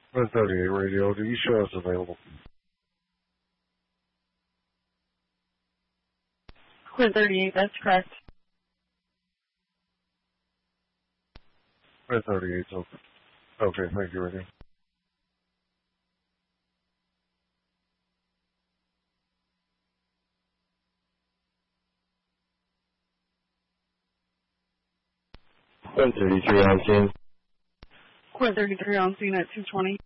Red 38 radio, do you show us available? Red 38, that's correct. Red 38's open. Okay, thank you, radio. Red 33 on scene. Red 33 on scene at 220.